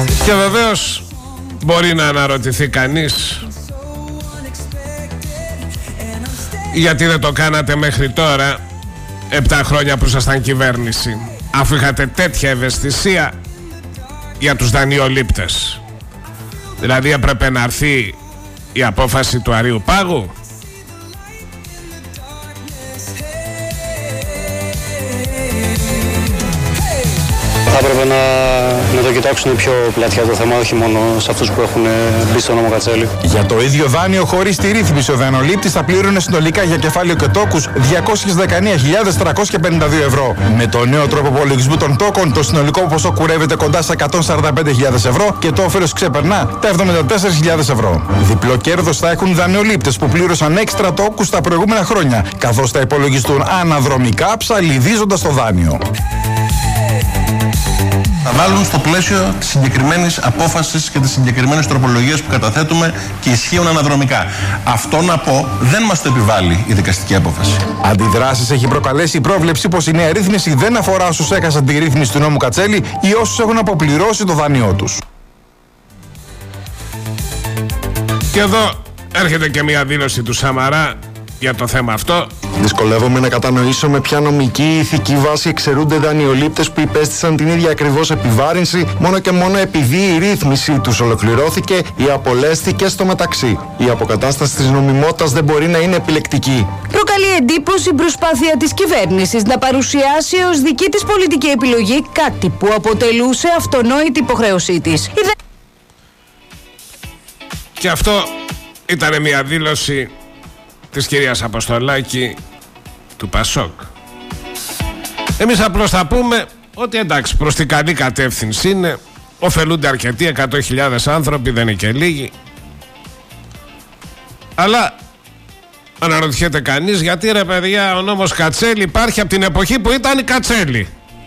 Και βεβαίως μπορεί να αναρωτηθεί κανείς γιατί δεν το κάνατε μέχρι τώρα, 7 χρόνια που ήσασταν κυβέρνηση, αφού είχατε τέτοια ευαισθησία για τους δανειολήπτες. Δηλαδή έπρεπε να έρθει η απόφαση του Αρείου Πάγου. Θα έπρεπε να το κοιτάξουν πιο πλατιά το θέμα, όχι μόνο σε αυτούς που έχουν μπει στο νόμο Κατσέλη. Για το ίδιο δάνειο χωρίς τη ρύθμιση, ο δανειολήπτης θα πλήρωνε συνολικά για κεφάλαιο και τόκους 219.352 ευρώ. Με το νέο τρόπο υπολογισμού των τόκων, το συνολικό ποσό κουρεύεται κοντά στα 145.000 ευρώ και το όφελος ξεπερνά τα 74.000 ευρώ. Διπλό κέρδος θα έχουν οι δανειολήπτες που πλήρωσαν έξτρα τόκους τα προηγούμενα χρόνια, καθώς θα υπολογιστούν αναδρομικά ψαλιδίζοντας το δάνειο. Θα βάλουν στο πλαίσιο της συγκεκριμένης απόφασης και τις συγκεκριμένες τροπολογίες που καταθέτουμε και ισχύουν αναδρομικά. Αυτό να πω δεν μας το επιβάλλει η δικαστική απόφαση. Αντιδράσεις έχει προκαλέσει η πρόβλεψη πως η νέα ρύθμιση δεν αφορά όσους έχασαν τη ρύθμιση του νόμου Κατσέλη ή όσους έχουν αποπληρώσει το δάνειό τους. Και εδώ έρχεται και μια δήλωση του Σαμαρά για το θέμα αυτό. Δυσκολεύομαι να κατανοήσω με ποια νομική ή ηθική βάση εξαιρούνται δανειολήπτες που υπέστησαν την ίδια ακριβώς επιβάρυνση μόνο και μόνο επειδή η ρύθμιση τους ολοκληρώθηκε ή απολέστηκε στο μεταξύ. Η αποκατάσταση της νομιμότητας δεν μπορεί να είναι επιλεκτική. Προκαλεί εντύπωση η προσπάθεια της κυβέρνησης να παρουσιάσει ως δική της πολιτική επιλογή κάτι που αποτελούσε αυτονόητη υποχρέωσή της. Και αυτό ήταν μια δήλωση της κυρίας Αποστολάκη του Πασόκ. Εμείς απλώς θα πούμε ότι εντάξει, προς την καλή κατεύθυνση είναι, ωφελούνται αρκετοί, 100.000 άνθρωποι, δεν είναι και λίγοι. Αλλά αναρωτιέται κανείς γιατί ρε παιδιά ο νόμος Κατσέλη υπάρχει από την εποχή που ήταν η Κατσέλη.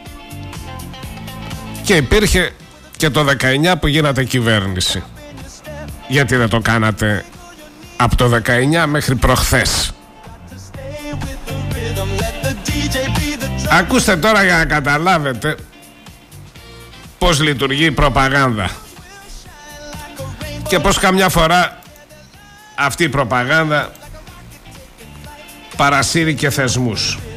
Και υπήρχε και το 19 που γίνατε κυβέρνηση. Γιατί δεν το κάνατε από το 19 μέχρι προχθές? Ακούστε τώρα για να καταλάβετε πώς λειτουργεί η προπαγάνδα και πώς καμιά φορά αυτή η προπαγάνδα παρασύρει και θεσμούς.